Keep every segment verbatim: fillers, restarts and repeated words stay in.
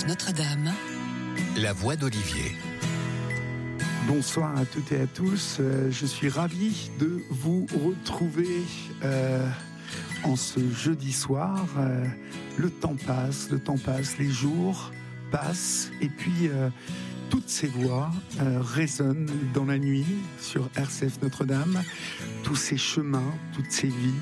F Notre-Dame, la voix d'Olivier. Bonsoir à toutes et à tous, euh, je suis ravi de vous retrouver euh, en ce jeudi soir. Euh, le temps passe, le temps passe, les jours passent et puis euh, toutes ces voix euh, résonnent dans la nuit sur R C F Notre-Dame, tous ces chemins, toutes ces vies.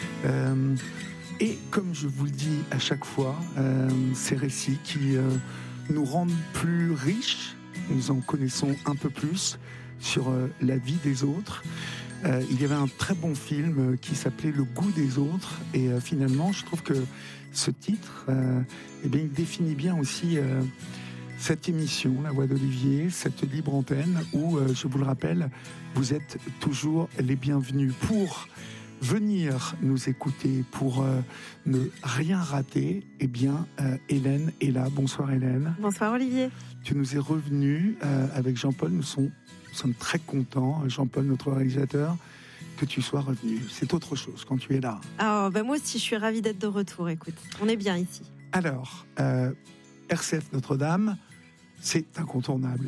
Euh, et comme je vous le dis à chaque fois, euh, ces récits qui euh, nous rendent plus riches. Nous en connaissons un peu plus sur euh, la vie des autres. Euh, il y avait un très bon film euh, qui s'appelait Le goût des autres. Et euh, finalement, je trouve que ce titre, euh, eh bien, il définit bien aussi euh, cette émission, La Voix d'Olivier, cette libre antenne où, euh, je vous le rappelle, vous êtes toujours les bienvenus pour venir nous écouter, pour euh, ne rien rater. Eh bien, euh, Hélène est là. Bonsoir Hélène. Bonsoir Olivier. Tu nous es revenu euh, avec Jean-Paul. Nous, sont, nous sommes très contents, Jean-Paul, notre réalisateur, que tu sois revenu. C'est autre chose quand tu es là. Ah, ben moi aussi, je suis ravie d'être de retour. Écoute, on est bien ici. Alors, euh, R C F Notre-Dame, c'est incontournable.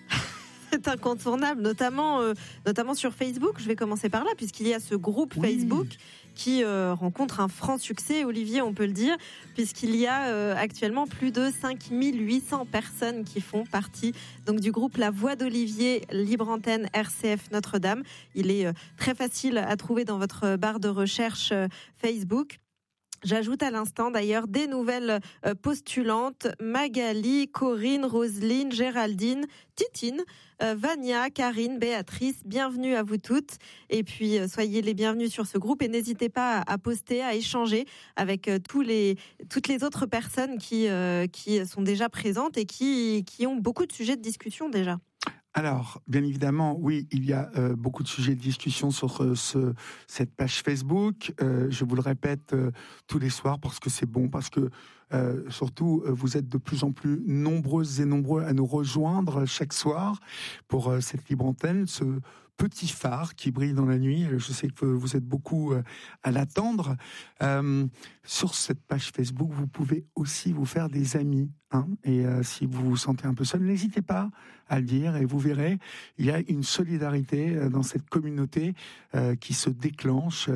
C'est incontournable, notamment, euh, notamment sur Facebook. Je vais commencer par là, puisqu'il y a ce groupe oui. Facebook qui euh, rencontre un franc succès, Olivier, on peut le dire, puisqu'il y a euh, actuellement plus de cinq mille huit cents personnes qui font partie donc, du groupe La Voix d'Olivier, Libre Antenne R C F Notre-Dame. Il est euh, très facile à trouver dans votre barre de recherche euh, Facebook. J'ajoute à l'instant d'ailleurs des nouvelles postulantes, Magali, Corinne, Roselyne, Géraldine, Titine, euh, Vania, Karine, Béatrice, bienvenue à vous toutes. Et puis euh, soyez les bienvenus sur ce groupe et n'hésitez pas à, à poster, à échanger avec euh, tous les, toutes les autres personnes qui, euh, qui sont déjà présentes et qui, qui ont beaucoup de sujets de discussion déjà. Alors, bien évidemment, oui, il y a euh, beaucoup de sujets de discussion sur euh, ce, cette page Facebook. Euh, je vous le répète euh, tous les soirs parce que c'est bon, parce que euh, surtout, euh, vous êtes de plus en plus nombreuses et nombreux à nous rejoindre chaque soir pour euh, cette libre antenne, ce petit phare qui brille dans la nuit. Je sais que vous êtes beaucoup euh, à l'attendre. Euh, sur cette page Facebook, vous pouvez aussi vous faire des amis. Hein, et euh, si vous vous sentez un peu seul, n'hésitez pas à le dire et vous verrez, il y a une solidarité euh, dans cette communauté euh, qui se déclenche.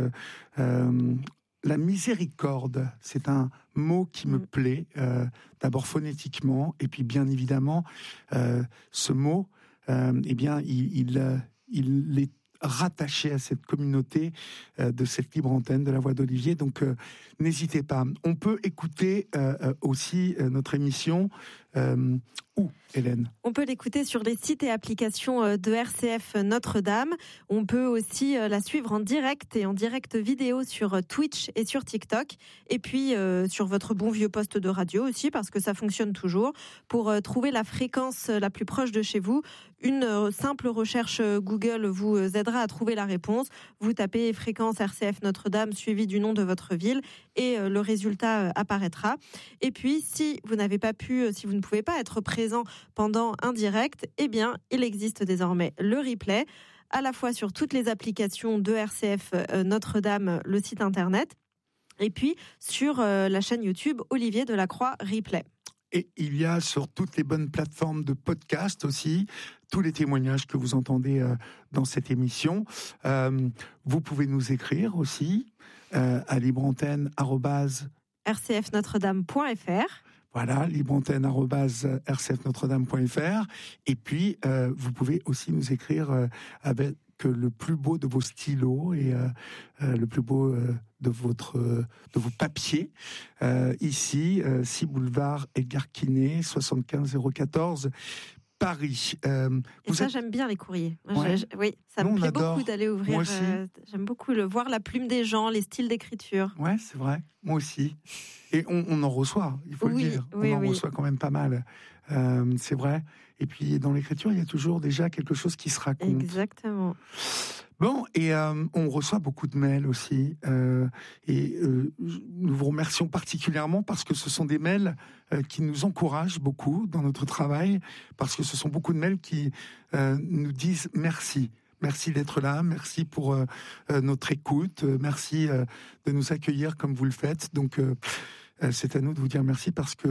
Euh, la miséricorde, c'est un mot qui me plaît, euh, d'abord phonétiquement et puis bien évidemment, euh, ce mot, euh, eh bien, il, il, il est rattaché à cette communauté euh, de cette libre antenne de La Voix d'Olivier. Donc, euh, n'hésitez pas. On peut écouter euh, aussi euh, notre émission euh, où, Hélène ? On peut l'écouter sur les sites et applications de R C F Notre-Dame. On peut aussi la suivre en direct et en direct vidéo sur Twitch et sur TikTok. Et puis, euh, sur votre bon vieux poste de radio aussi, parce que ça fonctionne toujours. Pour euh, trouver la fréquence la plus proche de chez vous, une euh, simple recherche Google vous aidera à trouver la réponse. Vous tapez fréquence R C F Notre-Dame suivi du nom de votre ville et euh, le résultat euh, apparaîtra. Et puis, si vous n'avez pas pu, si vous ne pouvez pas être présent pendant un direct, eh bien, il existe désormais le replay, à la fois sur toutes les applications de R C F euh, Notre-Dame, le site internet, et puis sur euh, la chaîne YouTube Olivier Delacroix Replay. Et il y a sur toutes les bonnes plateformes de podcast aussi tous les témoignages que vous entendez euh, dans cette émission. Euh, vous pouvez nous écrire aussi euh, à libreantenne arobase r c f notre dame point f r. Voilà, libreantenne arobase r c f notre dame point f r. Et puis, euh, vous pouvez aussi nous écrire euh, avec le plus beau de vos stylos et euh, euh, le plus beau euh, de votre euh, de vos papiers. Euh, ici, euh, six boulevard Edgar Quinet, soixante-quinze zéro quatorze, Paris. Euh, et ça, êtes... j'aime bien les courriers. Ouais. Je, je, oui, ça Nous, me plaît adore. beaucoup d'aller ouvrir. Moi aussi. Euh, j'aime beaucoup le voir la plume des gens, les styles d'écriture. Ouais, c'est vrai. Moi aussi. Et on, on en reçoit, il faut oui, le dire. Oui, on en oui. reçoit quand même pas mal. Euh, c'est vrai. Et puis, dans l'écriture, il y a toujours déjà quelque chose qui se raconte. Exactement. Bon, et euh, on reçoit beaucoup de mails aussi, euh, et euh, nous vous remercions particulièrement parce que ce sont des mails euh, qui nous encouragent beaucoup dans notre travail, parce que ce sont beaucoup de mails qui euh, nous disent merci. Merci d'être là, merci pour euh, euh, notre écoute, euh, merci euh, de nous accueillir comme vous le faites. Donc, euh, euh, c'est à nous de vous dire merci parce que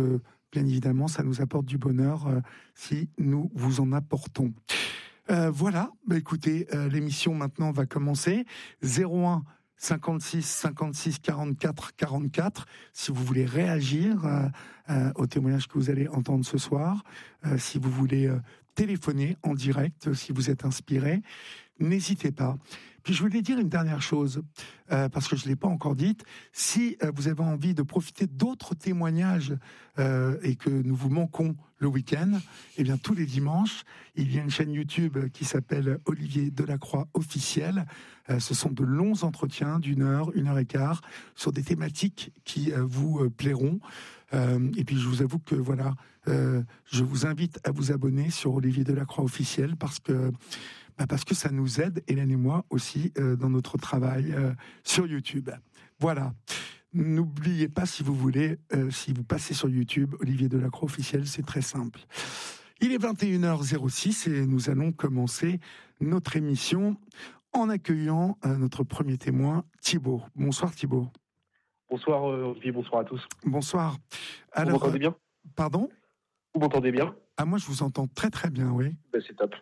bien évidemment, ça nous apporte du bonheur euh, si nous vous en apportons. Euh, voilà, bah, écoutez, euh, l'émission maintenant va commencer. zéro un cinquante-six cinquante-six quarante-quatre quarante-quatre, si vous voulez réagir euh, euh, au témoignage que vous allez entendre ce soir, euh, si vous voulez euh, téléphoner en direct, si vous êtes inspiré, n'hésitez pas. Puis je voulais dire une dernière chose, euh, parce que je ne l'ai pas encore dite. Si euh, vous avez envie de profiter d'autres témoignages euh, et que nous vous manquons le week-end, eh bien tous les dimanches, il y a une chaîne YouTube qui s'appelle Olivier Delacroix officiel. Euh, ce sont de longs entretiens d'une heure, une heure et quart, sur des thématiques qui euh, vous euh, plairont. Euh, et puis je vous avoue que voilà, euh, je vous invite à vous abonner sur Olivier Delacroix officiel parce que bah parce que ça nous aide, Hélène et moi aussi, euh, dans notre travail euh, sur YouTube. Voilà. N'oubliez pas, si vous voulez, euh, si vous passez sur YouTube, Olivier Delacroix officiel, c'est très simple. Il est vingt et une heures six et nous allons commencer notre émission en accueillant euh, notre premier témoin, Thibaut. Bonsoir Thibaut. Bonsoir Olivier, bonsoir à tous. Bonsoir. Alors, vous m'entendez bien ? Pardon ? Vous m'entendez bien ? Ah, moi je vous entends très très bien, oui. Ben, c'est top.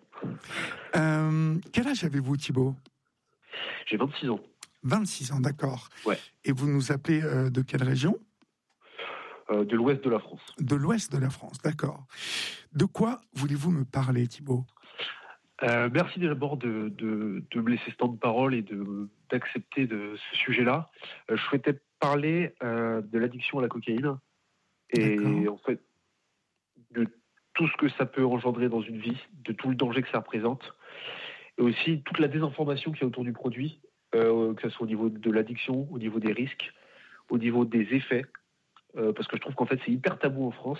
Euh, quel âge avez-vous Thibaut ? J'ai vingt-six ans. vingt-six ans, d'accord. Ouais. Et vous nous appelez euh, de quelle région ? euh, De l'ouest de la France. De l'ouest de la France, d'accord. De quoi voulez-vous me parler, Thibaut ? euh, Merci d'abord de, de, de me laisser ce temps de parole et de, d'accepter de ce sujet-là. Euh, je souhaitais parler euh, de l'addiction à la cocaïne et d'accord. En fait de tout ce que ça peut engendrer dans une vie, de tout le danger que ça représente, et aussi toute la désinformation qu'il y a autour du produit, euh, que ce soit au niveau de l'addiction, au niveau des risques, au niveau des effets, euh, parce que je trouve qu'en fait c'est hyper tabou en France,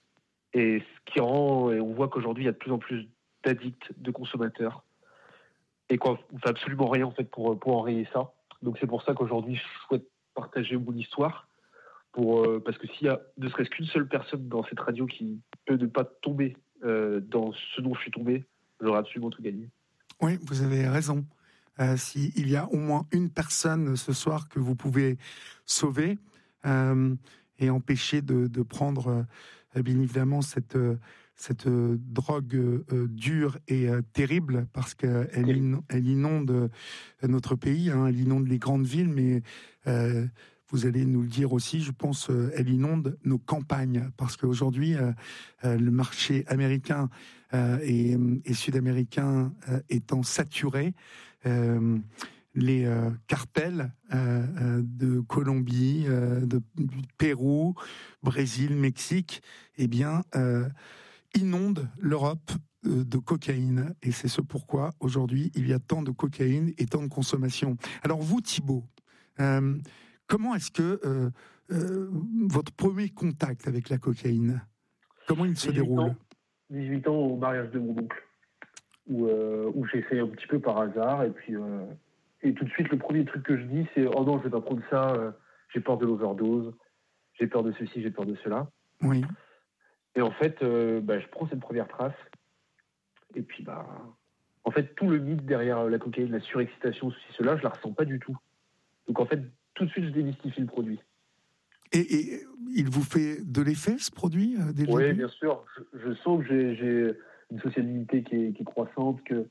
et ce qui rend, et on voit qu'aujourd'hui il y a de plus en plus d'addicts, de consommateurs, et qu'on ne fait absolument rien en fait pour, pour enrayer ça. Donc c'est pour ça qu'aujourd'hui je souhaite partager mon histoire, pour, euh, parce que s'il y a ne serait-ce qu'une seule personne dans cette radio qui peut ne pas tomber euh, dans ce dont je suis tombé, j'aurais absolument tout gagné. Oui, vous avez raison. Euh, S'il y a au moins une personne ce soir que vous pouvez sauver euh, et empêcher de, de prendre, euh, bien évidemment, cette, cette euh, drogue euh, dure et euh, terrible, parce qu'elle in, elle inonde euh, notre pays, hein, elle inonde les grandes villes, mais euh, vous allez nous le dire aussi, je pense, euh, elle inonde nos campagnes, parce qu'aujourd'hui, euh, euh, le marché américain euh, et, et sud-américain euh, étant saturé, euh, les euh, cartels euh, euh, de Colombie, euh, de, du Pérou, Brésil, Mexique, eh bien, euh, inondent l'Europe euh, de cocaïne. Et c'est ce pourquoi, aujourd'hui, il y a tant de cocaïne et tant de consommation. Alors vous, Thibaut, euh, comment est-ce que euh, euh, votre premier contact avec la cocaïne, comment il se déroule ? ans, dix-huit ans au mariage de mon oncle, où, euh, où j'ai essayé un petit peu par hasard, et puis euh, et tout de suite le premier truc que je dis c'est « Oh non, je vais pas prendre ça, euh, j'ai peur de l'overdose, j'ai peur de ceci, j'ai peur de cela ». Oui. Et en fait, euh, bah, je prends cette première trace, et puis bah, en fait tout le mythe derrière la cocaïne, la surexcitation, ceci, cela, je la ressens pas du tout. Donc en fait, tout de suite, je démystifie le produit. Et, et il vous fait de l'effet, ce produit, euh, dès le Oui, début ? bien sûr. Je, je sens que j'ai, j'ai une sociabilité qui est, qui est croissante, que,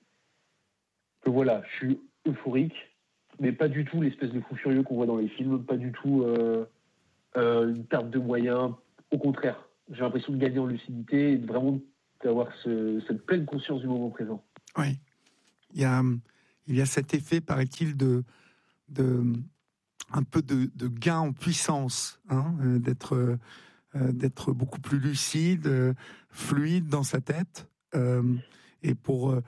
que voilà, je suis euphorique, mais pas du tout l'espèce de fou furieux qu'on voit dans les films, pas du tout euh, euh, une perte de moyens. Au contraire, j'ai l'impression de gagner en lucidité et de vraiment d'avoir ce, cette pleine conscience du moment présent. Oui. Il y a, il y a cet effet, paraît-il, de... de un peu de, de gain en puissance, hein, euh, d'être, euh, d'être beaucoup plus lucide, euh, fluide dans sa tête. Euh, et pour euh,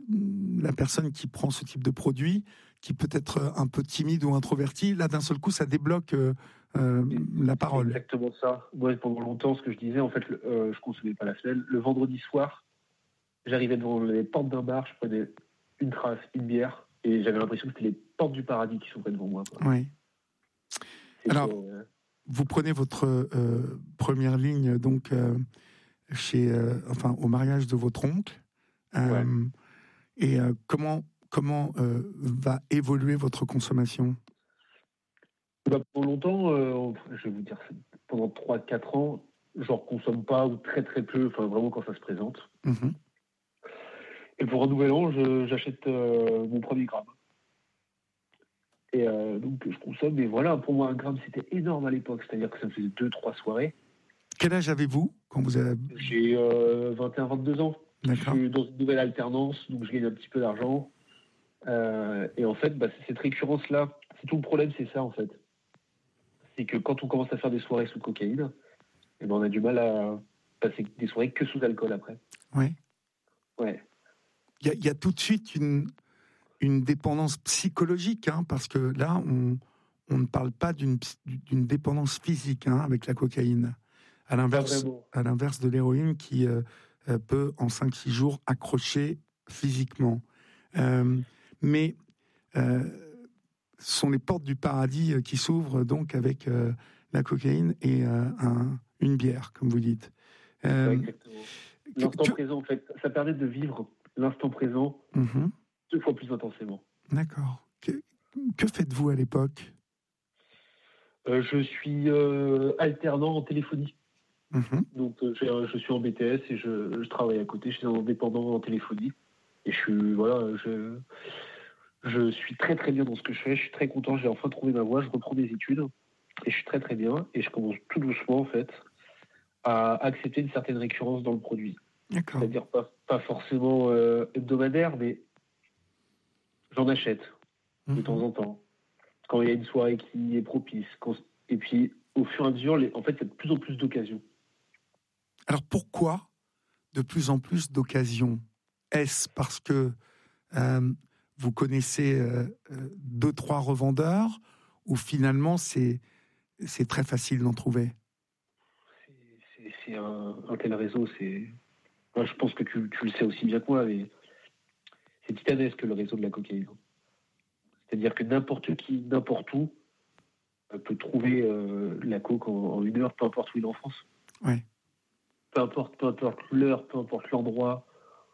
la personne qui prend ce type de produit, qui peut être un peu timide ou introverti, là d'un seul coup, ça débloque euh, euh, la parole. C'est exactement ça. Moi, pendant longtemps, ce que je disais, en fait, le, euh, je consommais pas la semaine. Le vendredi soir, j'arrivais devant les portes d'un bar, je prenais une trace, une bière, et j'avais l'impression que c'était les portes du paradis qui s'ouvraient devant moi, quoi. Oui. Alors, euh... vous prenez votre euh, première ligne donc euh, chez, euh, enfin, au mariage de votre oncle. Euh, ouais. Et euh, comment comment euh, va évoluer votre consommation ? Bah, pendant longtemps, euh, je vais vous dire, pendant trois quatre ans, j'en consomme pas ou très très peu, enfin vraiment quand ça se présente. Mmh. Et pour un nouvel an, je, j'achète euh, mon premier gramme. Et euh, donc je consomme, mais voilà, pour moi un gramme c'était énorme à l'époque, c'est-à-dire que ça me faisait deux trois soirées. Quel âge avez-vous quand vous avez... J'ai euh, vingt et un vingt-deux ans. D'accord. Je suis dans une nouvelle alternance, donc je gagne un petit peu d'argent. Euh, et en fait, bah, c'est cette récurrence-là, c'est tout le problème, c'est ça en fait. C'est que quand on commence à faire des soirées sous cocaïne, eh ben, on a du mal à passer des soirées que sous alcool après. Oui. Ouais. Il y a, il y a tout de suite une, une dépendance psychologique, hein, parce que là, on, on ne parle pas d'une, d'une dépendance physique hein, avec la cocaïne. À l'inverse, à l'inverse de l'héroïne qui euh, peut, en cinq six jours, accrocher physiquement. Euh, mais euh, ce sont les portes du paradis qui s'ouvrent donc avec euh, la cocaïne et euh, un, une bière, comme vous dites. Euh, ouais, exactement. L'instant tu... présent, en fait, ça permet de vivre l'instant présent mm-hmm. deux fois plus intensément. D'accord. Que, que faites-vous à l'époque ? euh, Je suis euh, alternant en téléphonie. Mm-hmm. Donc, euh, je suis en B T S et je, je travaille à côté. Je suis indépendant en téléphonie. Et je suis, voilà, je, je suis très très bien dans ce que je fais. Je suis très content. J'ai enfin trouvé ma voie. Je reprends des études et je suis très très bien. Et je commence tout doucement en fait à accepter une certaine récurrence dans le produit. D'accord. C'est-à-dire pas, pas forcément euh, hebdomadaire, mais j'en achète de mm-hmm. temps en temps. Quand il y a une soirée qui est propice. Quand, et puis au fur et à mesure, les, en fait, il y a de plus en plus d'occasions. Alors pourquoi de plus en plus d'occasions ? Est-ce parce que euh, vous connaissez euh, deux, trois revendeurs ou finalement c'est, c'est très facile d'en trouver ? C'est, c'est, c'est un, un tel réseau, c'est... Moi, je pense que tu, tu le sais aussi bien que moi, mais c'est titanesque le réseau de la cocaïne. C'est-à-dire que n'importe qui, n'importe où, peut trouver euh, la coke en, en une heure, peu importe où il est en France. Oui. Peu importe, peu importe l'heure, peu importe l'endroit.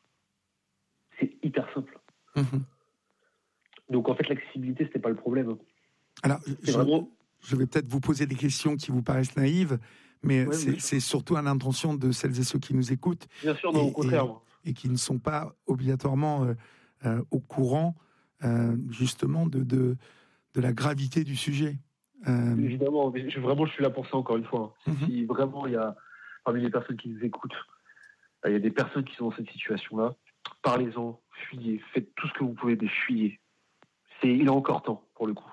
C'est hyper simple. Mmh. Donc en fait, l'accessibilité, c'était pas le problème. Alors, je, vraiment... je vais peut-être vous poser des questions qui vous paraissent naïves, mais ouais, c'est, c'est surtout à l'intention de celles et ceux qui nous écoutent. Bien sûr, non, et, au contraire. Et, et qui ne sont pas obligatoirement euh, euh, au courant, euh, justement, de, de, de la gravité du sujet. Euh... Évidemment, mais je, vraiment, je suis là pour ça, encore une fois. Mm-hmm. Si vraiment, il y a, parmi les personnes qui nous écoutent, il y a des personnes qui sont dans cette situation-là, parlez-en, fuyez, faites tout ce que vous pouvez, mais fuyez. C'est, il est encore temps, pour le coup.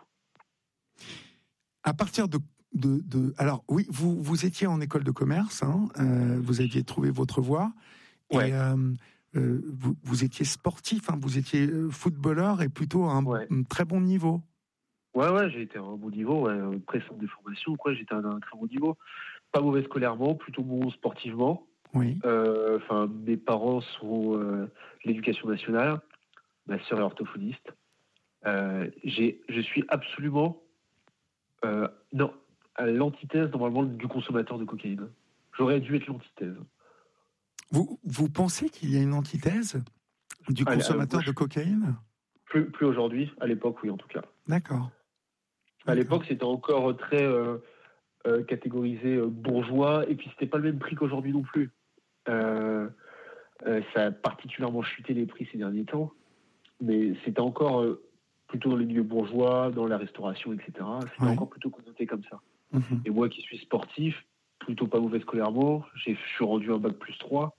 À partir de... de, de alors, oui, vous, vous étiez en école de commerce, hein, euh, vous aviez trouvé votre voie, ouais. et euh, euh, vous, vous étiez sportif, hein, vous étiez footballeur, et plutôt à un, ouais. un très bon niveau. Ouais, ouais, j'ai été à un bon niveau, ouais, pré-centre de formation, quoi, j'étais à un très bon niveau. Pas mauvais scolairement, plutôt bon sportivement. Oui. Euh, enfin, mes parents sont euh, l'éducation nationale, ma sœur est orthophoniste. Euh, j'ai, je suis absolument euh, non, à l'antithèse normalement du consommateur de cocaïne. J'aurais dû être l'antithèse. Vous, vous pensez qu'il y a une antithèse du consommateur ah, euh, de cocaïne ? Plus, plus aujourd'hui, à l'époque, oui, en tout cas. D'accord. À D'accord. l'époque, c'était encore très euh, euh, catégorisé euh, bourgeois, et puis c'était pas le même prix qu'aujourd'hui non plus. Euh, euh, ça a particulièrement chuté les prix ces derniers temps, mais c'était encore euh, plutôt dans les milieux bourgeois, dans la restauration, et cetera. C'était ouais. encore plutôt connoté comme ça. Mmh. Et moi qui suis sportif, plutôt pas mauvais scolairement, j'ai, je suis rendu un bac plus trois.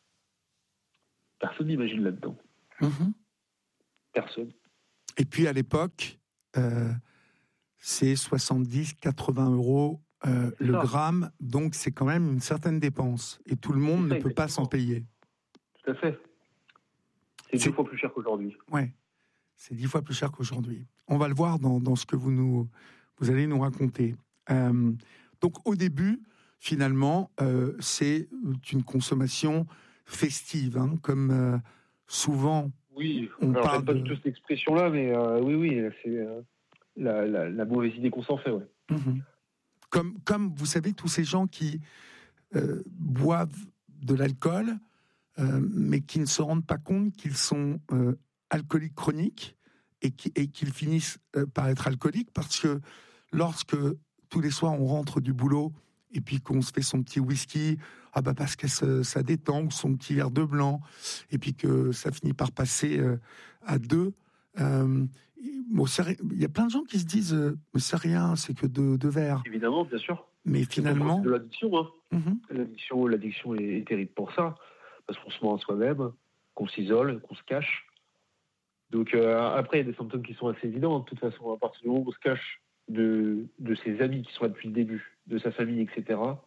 Personne n'imagine là-dedans. Mmh. Personne. Et puis à l'époque, euh, c'est soixante-dix à quatre-vingts euros euh, le ça. gramme, donc c'est quand même une certaine dépense. Et tout le monde ça, ne peut pas s'en payer. Tout à fait. C'est, c'est dix fois plus cher qu'aujourd'hui. Ouais, c'est dix fois plus cher qu'aujourd'hui. On va le voir dans, dans ce que vous, nous, vous allez nous raconter. Euh, donc au début, finalement, euh, c'est une consommation festive, hein, comme euh, souvent. Oui, on alors, parle pas de... du tout cette expression-là, mais euh, oui, oui, c'est euh, la, la, la mauvaise idée qu'on s'en fait, ouais. Mmh. Comme, comme, vous savez, tous ces gens qui euh, boivent de l'alcool, euh, mais qui ne se rendent pas compte qu'ils sont euh, alcooliques chroniques et, qui, et qu'ils finissent euh, par être alcooliques, parce que lorsque tous les soirs on rentre du boulot et puis qu'on se fait son petit whisky, ah bah parce que ça, ça détend, ou son petit verre de blanc, et puis que ça finit par passer euh, à deux. Euh, bon, il y a plein de gens qui se disent, euh, mais c'est rien, c'est que deux, deux verres. Évidemment, bien sûr. Mais finalement, c'est de l'addiction. Hein. Mm-hmm. L'addiction, l'addiction est, est terrible pour ça, parce qu'on se ment à soi-même, qu'on s'isole, qu'on se cache. Donc euh, après, il y a des symptômes qui sont assez évidents. De toute façon, à partir du moment où on se cache de, de ses amis qui sont là depuis le début, de sa famille, et cetera,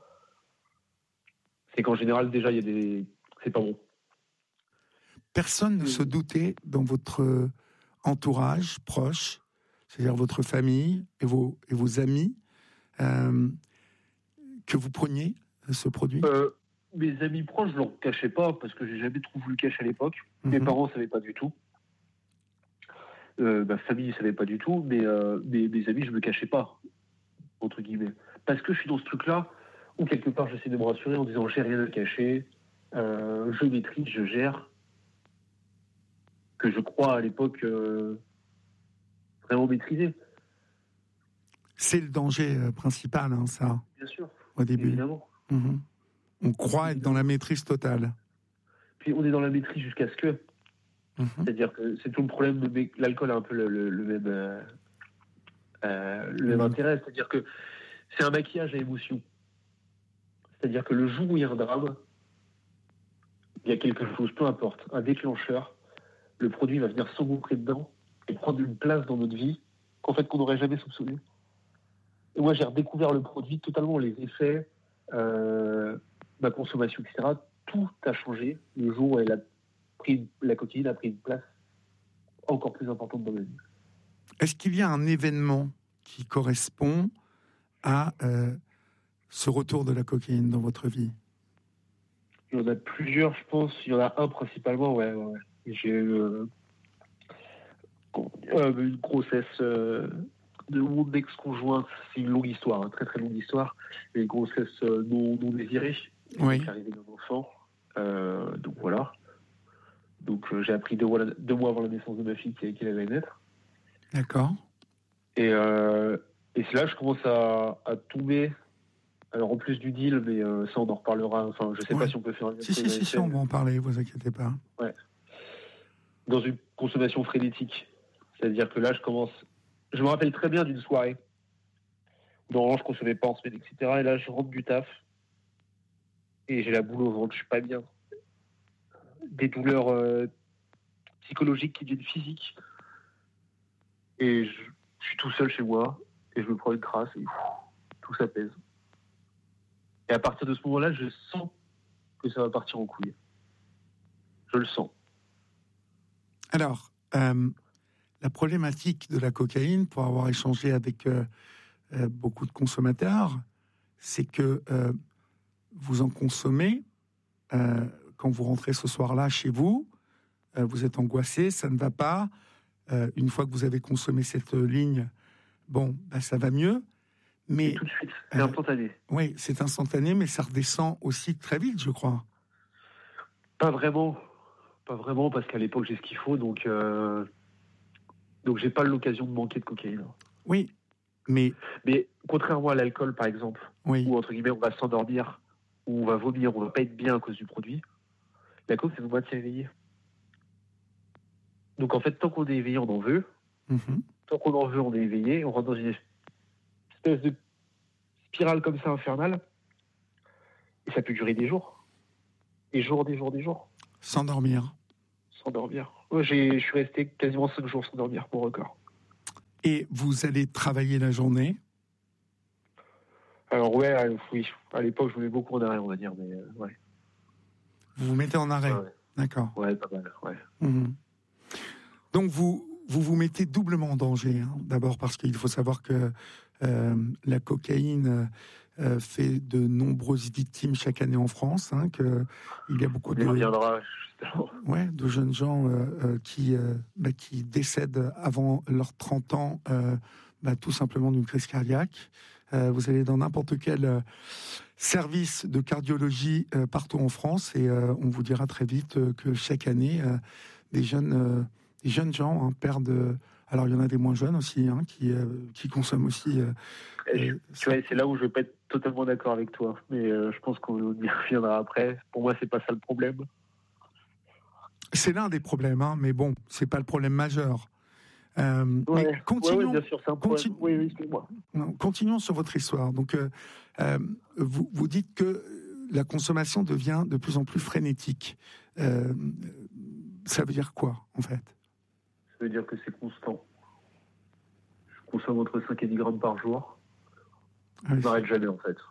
c'est qu'en général, déjà, il y a des... c'est pas bon. Personne ne se doutait dans votre entourage proche, c'est-à-dire votre famille et vos, et vos amis, euh, que vous preniez ce produit euh, Mes amis proches, je ne leur cachais pas, parce que j'ai jamais trop voulu le cacher à l'époque. Mm-hmm. Mes parents ne savaient pas du tout. Euh, ma famille ne savait pas du tout, mais euh, mes, mes amis, je ne me cachais pas, entre guillemets. Parce que je suis dans ce truc-là, où quelque part, j'essaie de me rassurer en disant « j'ai rien à cacher, euh, je maîtrise, je gère », que je crois à l'époque euh, vraiment maîtriser. C'est le danger euh, principal, hein, ça. Bien sûr. Au début. Évidemment. Mmh. On croit être dans la maîtrise totale. Puis on est dans la maîtrise jusqu'à ce que. Mmh. C'est-à-dire que c'est tout le problème. De l'alcool a un peu le, le, le même, euh, euh, le même mmh. intérêt. C'est-à-dire que c'est un maquillage à émotion. C'est-à-dire que le jour où il y a un drame, il y a quelque chose, peu importe, un déclencheur, le produit va venir s'engouffrer dedans et prendre une place dans notre vie qu'en fait qu'on n'aurait jamais soupçonné. Et moi j'ai redécouvert le produit, totalement les effets, euh, ma consommation, et cetera. Tout a changé le jour où elle a pris, la cocaïne a pris une place encore plus importante dans ma vie. Est-ce qu'il y a un événement qui correspond à euh, ce retour de la cocaïne dans votre vie? Il y en a plusieurs, je pense. Il y en a un principalement, ouais. ouais. J'ai eu euh, une grossesse euh, de mon ex-conjoint. C'est une longue histoire, une très très longue histoire. Une grossesse euh, non, non désirée. Oui. Donc, l'arrivée d'un enfant. Euh, donc voilà. Donc euh, j'ai appris deux mois, deux mois avant la naissance de ma fille qu'elle allait naître. D'accord. Et, euh, et c'est là que je commence à, à tomber. Alors en plus du deal, mais euh, ça on en reparlera. Enfin, je sais ouais. pas si on peut faire un. Si si si, si on va en parler. Vous inquiétez pas. Ouais. Dans une consommation frénétique. C'est-à-dire que là, je commence... Je me rappelle très bien d'une soirée. Normalement, je ne consommais pas en semaine, et cetera. Et là, je rentre du taf. Et j'ai la boule au ventre, je ne suis pas bien. Des douleurs euh, psychologiques qui deviennent physiques. Et je, je suis tout seul chez moi. Et je me prends une crasse. Et pff, tout s'apaise. Et à partir de ce moment-là, je sens que ça va partir en couille. Je le sens. Alors, euh, la problématique de la cocaïne, pour avoir échangé avec euh, euh, beaucoup de consommateurs, c'est que euh, vous en consommez, euh, quand vous rentrez ce soir-là chez vous, euh, vous êtes angoissé, ça ne va pas. Euh, une fois que vous avez consommé cette ligne, bon, bah, ça va mieux. Mais et tout de suite, c'est euh, instantané. Oui, c'est instantané, mais ça redescend aussi très vite, je crois. Pas vraiment. Pas vraiment, parce qu'à l'époque, j'ai ce qu'il faut, donc, euh, donc j'ai pas l'occasion de manquer de cocaïne. Oui, mais... Mais contrairement à l'alcool, par exemple, oui. où, entre guillemets, on va s'endormir, où on va vomir, on va pas être bien à cause du produit, la coke, ça nous maintient éveillé. Donc, en fait, tant qu'on est éveillé, on en veut. Mm-hmm. Tant qu'on en veut, on est éveillé. On rentre dans une espèce de spirale comme ça, infernale. Et ça peut durer des jours. Des jours, des jours, des jours. Sans dormir. Sans dormir. Ouais, j'ai, je suis resté quasiment cinq jours sans dormir, pour record. Et vous allez travailler la journée? Alors ouais, euh, oui. À l'époque, je me mets beaucoup en arrêt, on va dire, mais euh, ouais. Vous vous mettez en arrêt? Ouais, ouais. D'accord. Ouais, pas mal, ouais. Mmh. Donc vous, vous vous mettez doublement en danger. Hein. D'abord parce qu'il faut savoir que euh, la cocaïne... Euh, fait de nombreuses victimes chaque année en France, hein, que il y a beaucoup de, reviendra, ouais, de jeunes gens euh, euh, qui, euh, bah, qui décèdent avant leurs trente ans, euh, bah, tout simplement d'une crise cardiaque. Euh, vous allez dans n'importe quel euh, service de cardiologie euh, partout en France et euh, on vous dira très vite euh, que chaque année, euh, des, jeunes, euh, des jeunes gens hein, perdent... Euh, alors il y en a des moins jeunes aussi, hein, qui, euh, qui consomment aussi... Euh, et, tu vois, c'est là où je veux pas être totalement d'accord avec toi, mais euh, je pense qu'on y reviendra après. Pour moi, c'est pas ça le problème. C'est l'un des problèmes, hein, mais bon, c'est pas le problème majeur. Euh, Ouais, mais continuons, ouais, ouais, bien sûr, c'est un problème. continu- Oui, oui, excuse-moi. non, continuons sur votre histoire. Donc, euh, euh, vous, vous dites que la consommation devient de plus en plus frénétique. Euh, ça veut dire quoi, en fait? Ça veut dire que c'est constant. Je consomme entre cinq et dix grammes par jour. Ah Je oui, m'arrête jamais, en fait.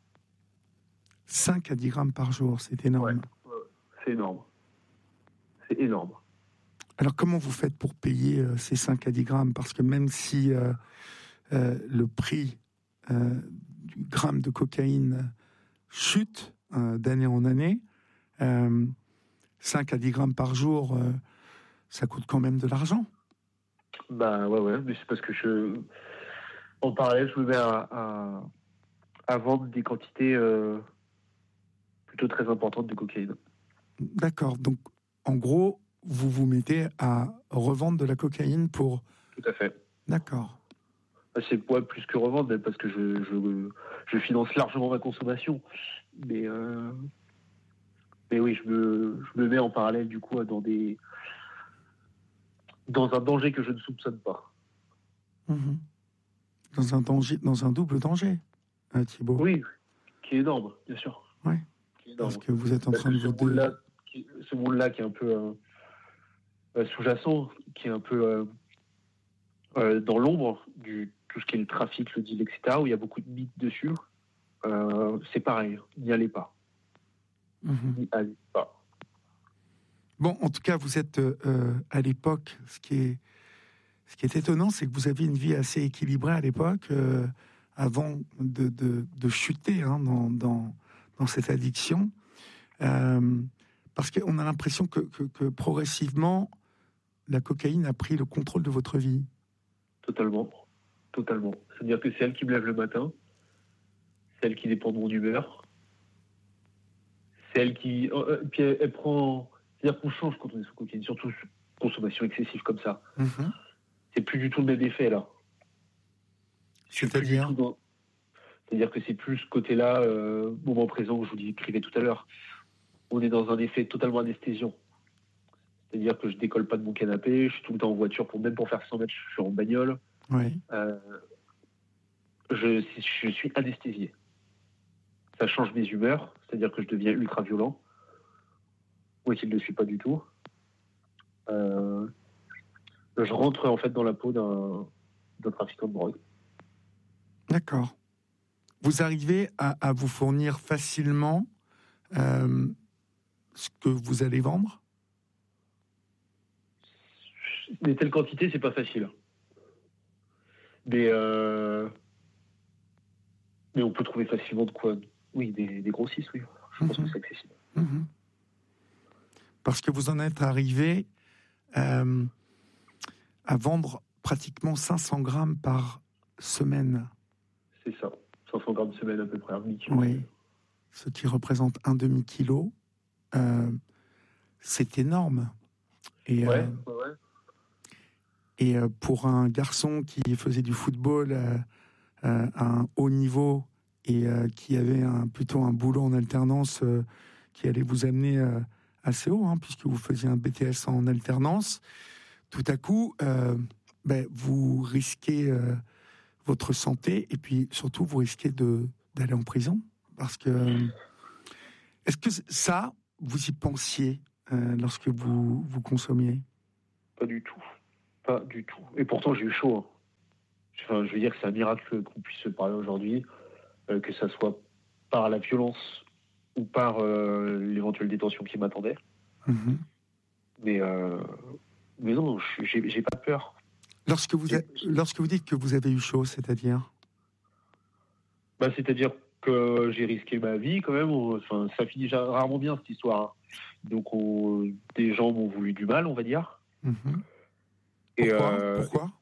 cinq à dix grammes par jour, c'est énorme. Ouais, ouais, c'est énorme. C'est énorme. Alors, comment vous faites pour payer euh, ces cinq à dix grammes? Parce que même si euh, euh, le prix euh, du gramme de cocaïne chute euh, d'année en année, euh, cinq à dix grammes par jour, euh, ça coûte quand même de l'argent. Bah ouais, ouais, mais c'est parce que je. En parallèle, je me mets à, à, à vendre des quantités euh, plutôt très importantes de cocaïne. D'accord. Donc, en gros, vous vous mettez à revendre de la cocaïne pour... Tout à fait. D'accord. C'est ouais, plus que revendre, même parce que je, je, je finance largement ma consommation. Mais, euh, mais oui, je me, je me mets en parallèle du coup dans, des, dans un danger que je ne soupçonne pas. Mhm. Dans un danger, dans un double danger, hein, Thibaut. Oui, qui est énorme, bien sûr. Oui. Qui est énorme. Parce que vous êtes en Parce train que de ce vous... dé- monde-là, qui, ce monde-là qui est un peu euh, euh, sous-jacent, qui est un peu euh, euh, dans l'ombre du tout ce qui est le trafic, le deal, et cetera, où il y a beaucoup de mythes dessus, euh, c'est pareil, n'y allez pas. Mhm. N'y allez pas. Bon, en tout cas, vous êtes euh, à l'époque, ce qui est, ce qui est étonnant, c'est que vous aviez une vie assez équilibrée à l'époque, euh, avant de, de, de chuter hein, dans, dans, dans cette addiction. Euh, parce qu'on a l'impression que, que, que progressivement, la cocaïne a pris le contrôle de votre vie. Totalement. Totalement. C'est-à-dire que c'est elle qui me lève le matin, c'est elle qui dépend de mon humeur, c'est elle qui. Euh, puis elle, elle prend. C'est-à-dire qu'on change quand on est sous cocaïne, surtout sous consommation excessive comme ça. Mm-hmm. C'est plus du tout le même effet là. Je suis plus du C'est-à-dire tout dans- C'est-à-dire que c'est plus ce côté-là, euh, moment présent, que je vous décrivais tout à l'heure. On est dans un effet totalement anesthésiant. C'est-à-dire que je décolle pas de mon canapé, je suis tout le temps en voiture, pour, même pour faire cent mètres, je suis en bagnole. Oui. Euh, je, je suis anesthésié. Ça change mes humeurs, c'est-à-dire que je deviens ultra violent. Moi qui ne le suis pas du tout. Euh, je rentre en fait dans la peau d'un, d'un trafiquant de drogue. D'accord. Vous arrivez à, à vous fournir facilement euh, ce que vous allez vendre? Des telles quantités, c'est pas facile. Mais, euh, mais on peut trouver facilement de quoi. Oui, des, des grossistes, oui. Je pense Mhm. que c'est accessible. Mhm. Parce que vous en êtes arrivé euh, à vendre pratiquement cinq cents grammes par semaine. C'est ça. cinq cents grammes semaine à peu près, un demi-kilo. Oui. Ce qui représente un demi-kilo. Euh, c'est énorme. Et, Ouais, euh, ouais, ouais. et euh, pour un garçon qui faisait du football euh, euh, à un haut niveau et euh, qui avait un, plutôt un boulot en alternance euh, qui allait vous amener euh, assez haut, hein, puisque vous faisiez un B T S en alternance, tout à coup, euh, ben, vous risquez euh, votre santé et puis surtout, vous risquez de, d'aller en prison. Parce que... Est-ce que ça, vous y pensiez euh, lorsque vous, vous consommiez? Pas du tout. Pas du tout. Et pourtant, j'ai eu chaud. Hein. Enfin, je veux dire que c'est un miracle qu'on puisse se parler aujourd'hui, euh, que ça soit par la violence ou par euh, l'éventuelle détention qui m'attendait. Mm-hmm. Mais, euh, mais non, je- j'ai, j'ai pas peur. Lorsque vous, a- lorsque vous dites que vous avez eu chaud, c'est-à-dire? Bah, c'est-à-dire que j'ai risqué ma vie quand même. Enfin, ça finit rarement bien cette histoire. Hein. Donc, on, des gens m'ont voulu du mal, on va dire. Mm-hmm. Et, Pourquoi, euh, Pourquoi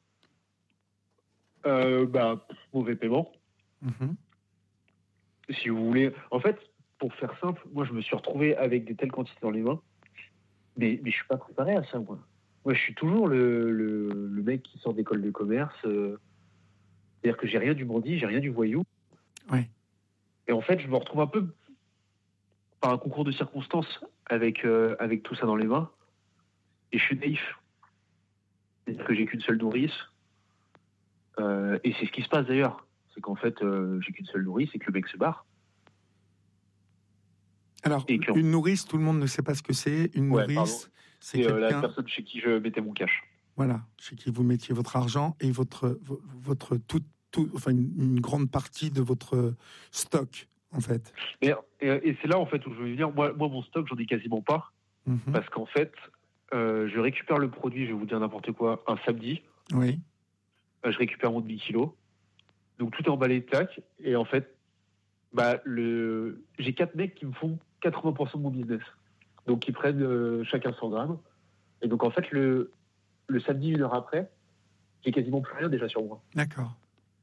euh, bah, mauvais paiement. Mm-hmm. Si vous voulez. En fait, pour faire simple, moi, je me suis retrouvé avec des telles quantités dans les mains. Mais, mais je suis pas préparé à ça, moi. Moi, je suis toujours le, le, le mec qui sort d'école de commerce. Euh, c'est-à-dire que j'ai rien du bandit, j'ai rien du voyou. Ouais. Et en fait, je me retrouve un peu par un concours de circonstances avec, euh, avec tout ça dans les mains. Et je suis naïf. C'est-à-dire que j'ai qu'une seule nourrice. Euh, et c'est ce qui se passe d'ailleurs. C'est qu'en fait, euh, j'ai qu'une seule nourrice et que le mec se barre. Alors, une nourrice, tout le monde ne sait pas ce que c'est. Une ouais, nourrice, c'est, c'est quelqu'un... euh, la personne chez qui je mettais mon cash. Voilà, chez qui vous mettiez votre argent et votre, votre tout, tout, enfin une, une grande partie de votre stock, en fait. Et, et, et c'est là, en fait, où je veux dire, moi, moi mon stock, j'en ai quasiment pas. Mm-hmm. Parce qu'en fait, euh, je récupère le produit, je vais vous dire n'importe quoi, un samedi. Oui. Euh, je récupère mon demi-kilo. Donc, tout est emballé, tac. Et en fait, bah, le... j'ai quatre mecs qui me font quatre-vingts pour cent de mon business. Donc, ils prennent euh, chacun cent grammes. Et donc, en fait, le, le samedi, une heure après, j'ai quasiment plus rien déjà sur moi. D'accord.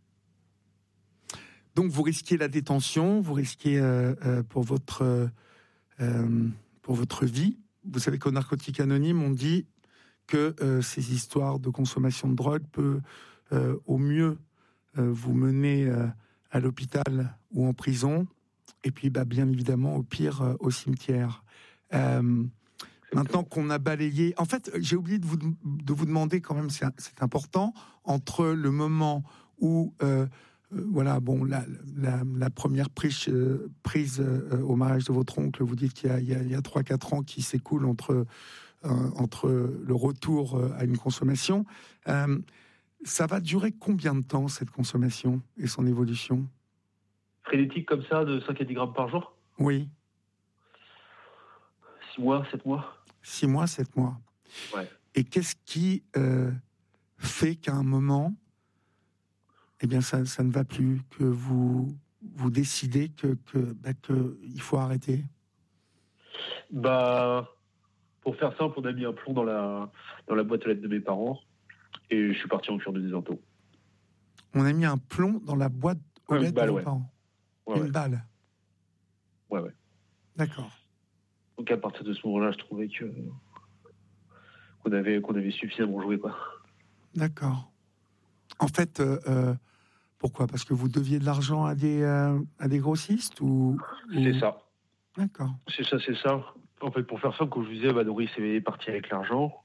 Donc, vous risquez la détention, vous risquez euh, euh, pour, votre, euh, pour votre vie. Vous savez qu'au Narcotique Anonyme, on dit que euh, ces histoires de consommation de drogue peut euh, au mieux euh, vous mener euh, à l'hôpital ou en prison, et puis bah, bien évidemment au pire euh, au cimetière. Euh, maintenant qu'on a balayé, en fait, j'ai oublié de vous, de vous demander quand même, c'est, c'est important, entre le moment où euh, euh, voilà, bon, la, la, la première prise, euh, prise euh, au mariage de votre oncle, vous dites qu'il y a, il y a, il y a trois quatre ans qui s'écoulent entre euh, entre le retour à une consommation. Euh, ça va durer combien de temps, cette consommation et son évolution? Frénétique comme ça, de cinq à dix grammes par jour? Oui. six mois, sept mois? six mois, sept mois. Ouais. Et qu'est-ce qui euh, fait qu'à un moment, eh bien, ça, ça ne va plus, que vous, vous décidez que, que, bah, que il faut arrêter? Bah... Pour faire simple, on a mis un plomb dans la, dans la boîte aux lettres de mes parents et je suis parti en cure de désinto. On a mis un plomb dans la boîte aux ouais, lettres balle, de vos ouais. parents? Ouais, Une ouais. balle? Ouais, ouais. D'accord. Donc à partir de ce moment-là, je trouvais que qu'on avait, qu'on avait suffisamment joué, quoi. D'accord. En fait, euh, euh, pourquoi? Parce que vous deviez de l'argent à des, euh, à des grossistes ou, ou... C'est ça. D'accord. C'est ça, c'est ça. En fait, pour faire simple, quand je vous disais, bah, Doris est parti avec l'argent.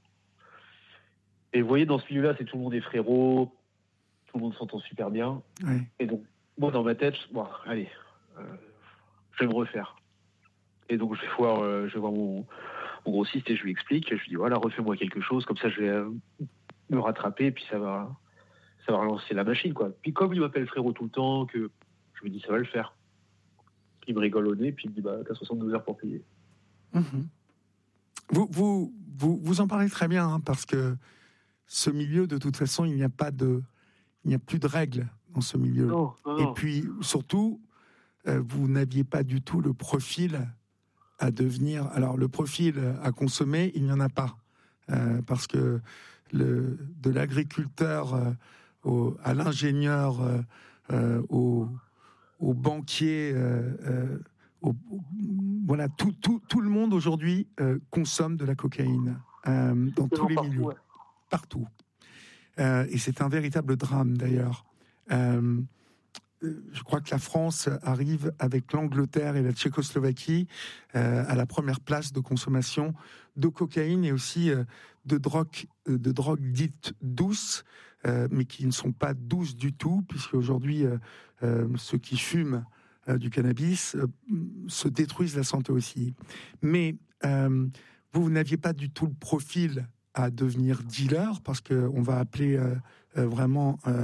Et vous voyez, dans ce milieu-là, c'est tout le monde est frérot, tout le monde s'entend super bien. Oui. Et donc, moi, dans ma tête, bon, allez, euh, je vais me refaire. Et donc, je vais voir, euh, je vais voir mon, mon grossiste et je lui explique. Je lui dis, voilà, refais-moi quelque chose, comme ça, je vais euh, me rattraper, et puis ça va, ça va relancer la machine, quoi. Puis comme il m'appelle frérot tout le temps, que je me dis, ça va le faire. Il me rigole au nez, puis il me dit, bah, t'as soixante-douze heures pour payer. Mmh. Vous, vous, vous, vous en parlez très bien, hein, parce que ce milieu, de toute façon, il n'y a pas de, il n'y a plus de règles dans ce milieu. Non, non, non. Et puis, surtout, euh, vous n'aviez pas du tout le profil à devenir. Alors, le profil à consommer, il n'y en a pas, euh, parce que le, de l'agriculteur euh, au, à l'ingénieur, euh, euh, au, au banquier. Euh, euh, Au, voilà, tout, tout, tout le monde aujourd'hui euh, consomme de la cocaïne euh, dans tous les partout, milieux, ouais. partout. Euh, et c'est un véritable drame d'ailleurs. Euh, je crois que la France arrive avec l'Angleterre et la Tchécoslovaquie euh, à la première place de consommation de cocaïne et aussi euh, de drogues de drogue dites douces, euh, mais qui ne sont pas douces du tout, puisque aujourd'hui euh, euh, ceux qui fument Euh, du cannabis euh, se détruisent la santé aussi. Mais euh, vous, vous n'aviez pas du tout le profil à devenir dealer, parce qu'on va appeler euh, euh, vraiment euh,